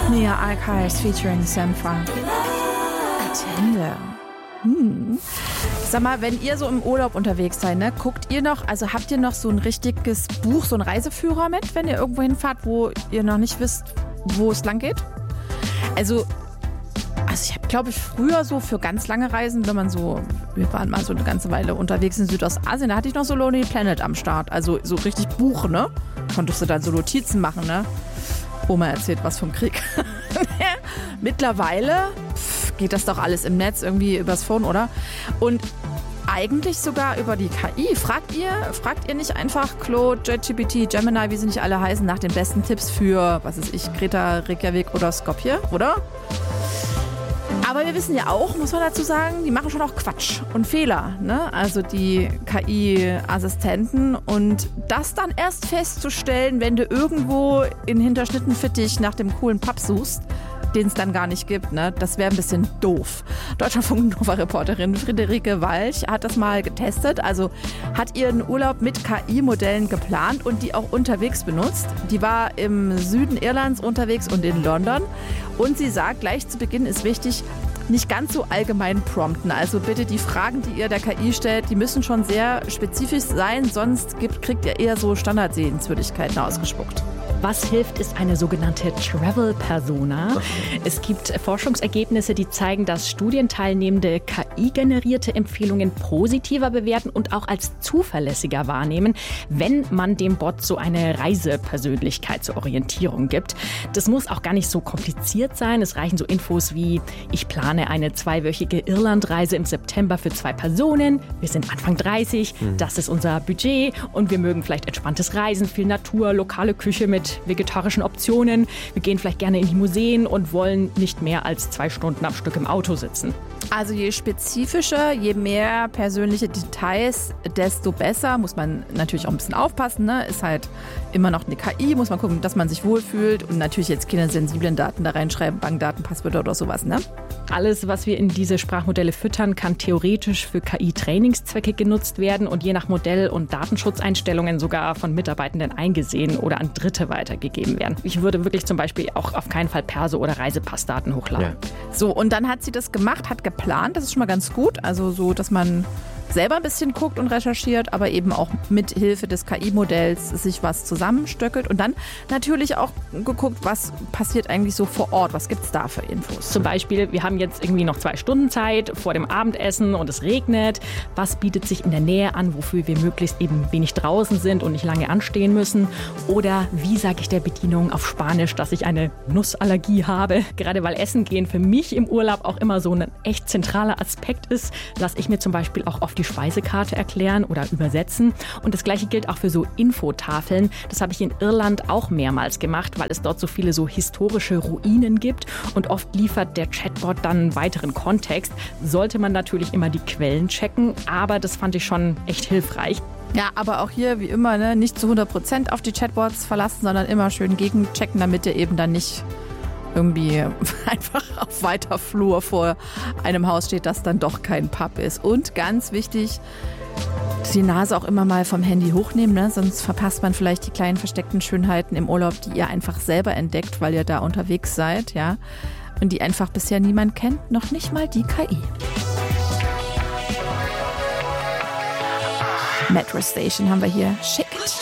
Mia Archives featuring Sam Funk. Attende. Sag mal, wenn ihr so im Urlaub unterwegs seid, ne, guckt ihr noch, also habt ihr noch so ein richtiges Buch, so einen Reiseführer mit, wenn ihr irgendwo hinfahrt, wo ihr noch nicht wisst, wo es lang geht? Also ich habe, glaube ich, früher so für ganz lange Reisen, wenn man so, wir waren mal so eine ganze Weile unterwegs in Südostasien, da hatte ich noch so Lonely Planet am Start, also so richtig Buch, ne? Konntest du dann so Notizen machen, ne? Oma erzählt was vom Krieg. Mittlerweile geht das doch alles im Netz, irgendwie übers Phone, oder? Und eigentlich sogar über die KI. Fragt ihr nicht einfach Claude, ChatGPT, Gemini, wie sie nicht alle heißen, nach den besten Tipps für, was weiß ich, Kreta, Reykjavik oder Skopje, oder? Aber wir wissen ja auch, muss man dazu sagen, die machen schon auch Quatsch und Fehler, ne? Also die KI-Assistenten. Und das dann erst festzustellen, wenn du irgendwo in Hinterschnittenfittich nach dem coolen Pub suchst, den es dann gar nicht gibt, ne? Das wäre ein bisschen doof. Deutschlandfunk-Nova-Reporterin Friederike Walch hat das mal getestet. Also hat ihren Urlaub mit KI-Modellen geplant und die auch unterwegs benutzt. Die war im Süden Irlands unterwegs und in London. Und sie sagt, gleich zu Beginn ist wichtig, nicht ganz so allgemein prompten. Also bitte die Fragen, die ihr der KI stellt, die müssen schon sehr spezifisch sein, sonst kriegt ihr eher so Standardsehenswürdigkeiten ausgespuckt. Was hilft, ist eine sogenannte Travel-Persona. Es gibt Forschungsergebnisse, die zeigen, dass Studienteilnehmende KI-generierte Empfehlungen positiver bewerten und auch als zuverlässiger wahrnehmen, wenn man dem Bot so eine Reisepersönlichkeit zur Orientierung gibt. Das muss auch gar nicht so kompliziert sein. Es reichen so Infos wie, ich plane eine 2-wöchige Irlandreise im September für 2 Personen. Wir sind Anfang 30, das ist unser Budget und wir mögen vielleicht entspanntes Reisen, viel Natur, lokale Küche mit vegetarischen Optionen. Wir gehen vielleicht gerne in die Museen und wollen nicht mehr als 2 Stunden am Stück im Auto sitzen. Also je spezifischer, je mehr persönliche Details, desto besser. Muss man natürlich auch ein bisschen aufpassen, ne? Ist halt immer noch eine KI, muss man gucken, dass man sich wohlfühlt und natürlich jetzt keine sensiblen Daten da reinschreiben, Bankdaten, Passwörter oder sowas, ne? Alles, was wir in diese Sprachmodelle füttern, kann theoretisch für KI-Trainingszwecke genutzt werden und je nach Modell und Datenschutzeinstellungen sogar von Mitarbeitenden eingesehen oder an Dritte weitergegeben werden. Ich würde wirklich zum Beispiel auch auf keinen Fall Perso- oder Reisepassdaten hochladen. Ja. So, und dann hat sie das gemacht, hat geplant, das ist schon mal ganz gut, also so, dass man selber ein bisschen guckt und recherchiert, aber eben auch mit Hilfe des KI-Modells sich was zusammenstöckelt und dann natürlich auch geguckt, was passiert eigentlich so vor Ort, was gibt es da für Infos. Zum Beispiel, wir haben jetzt irgendwie noch 2 Stunden Zeit vor dem Abendessen und es regnet. Was bietet sich in der Nähe an, wofür wir möglichst eben wenig draußen sind und nicht lange anstehen müssen? Oder wie sage ich der Bedienung auf Spanisch, dass ich eine Nussallergie habe? Gerade weil Essen gehen für mich im Urlaub auch immer so ein echt zentraler Aspekt ist, lasse ich mir zum Beispiel auch oft die Speisekarte erklären oder übersetzen. Und das Gleiche gilt auch für so Infotafeln. Das habe ich in Irland auch mehrmals gemacht, weil es dort so viele so historische Ruinen gibt. Und oft liefert der Chatbot dann weiteren Kontext. Sollte man natürlich immer die Quellen checken, aber das fand ich schon echt hilfreich. Ja, aber auch hier, wie immer, ne, nicht zu 100% auf die Chatbots verlassen, sondern immer schön gegenchecken, damit ihr eben dann nicht irgendwie einfach auf weiter Flur vor einem Haus steht, das dann doch kein Pub ist. Und ganz wichtig, die Nase auch immer mal vom Handy hochnehmen, ne? Sonst verpasst man vielleicht die kleinen versteckten Schönheiten im Urlaub, die ihr einfach selber entdeckt, weil ihr da unterwegs seid, ja, und die einfach bisher niemand kennt, noch nicht mal die KI. Metro Station haben wir hier. Schick.